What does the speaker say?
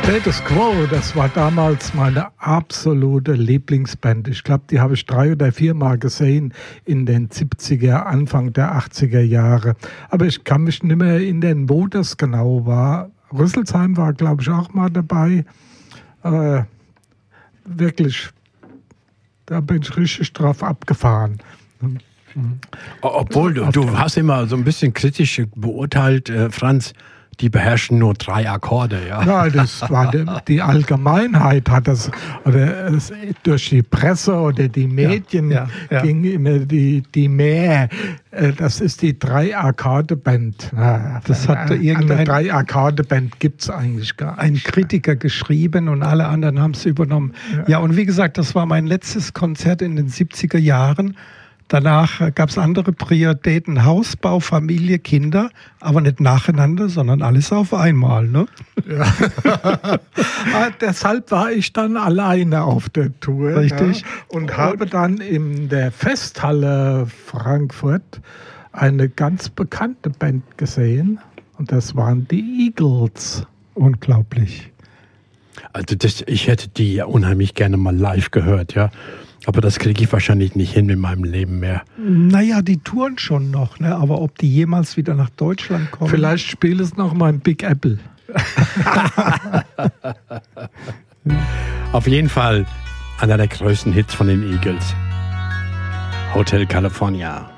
Status Quo, das war damals meine absolute Lieblingsband. Ich glaube, die habe ich 3 oder 4 Mal gesehen in den 70er, Anfang der 80er Jahre. Aber ich kann mich nicht mehr erinnern, wo das genau war. Rüsselsheim war, glaube ich, auch mal dabei. Wirklich, da bin ich richtig drauf abgefahren. Obwohl, du hast immer so ein bisschen kritisch beurteilt, Franz, die beherrschen nur 3 Akkorde, ja. Ja, das war die Allgemeinheit, hat das, oder durch die Presse oder die Medien ging immer die Mehr. Das ist die 3-Akkorde-Band. Das hatte irgendeine 3-Akkorde-Band gibt es eigentlich gar nicht. Ein Kritiker geschrieben und alle anderen haben es übernommen. Ja, und wie gesagt, das war mein letztes Konzert in den 70er Jahren. Danach gab es andere Prioritäten, Hausbau, Familie, Kinder, aber nicht nacheinander, sondern alles auf einmal. Ne? Ja. Deshalb war ich dann alleine auf der Tour. Richtig. Und habe dann in der Festhalle Frankfurt eine ganz bekannte Band gesehen. Und das waren die Eagles. Unglaublich. Also ich hätte die ja unheimlich gerne mal live gehört, ja. Aber das kriege ich wahrscheinlich nicht hin in meinem Leben mehr. Naja, die touren schon noch, ne? Aber ob die jemals wieder nach Deutschland kommen? Vielleicht spiele es noch mal im Big Apple. Auf jeden Fall einer der größten Hits von den Eagles. Hotel California.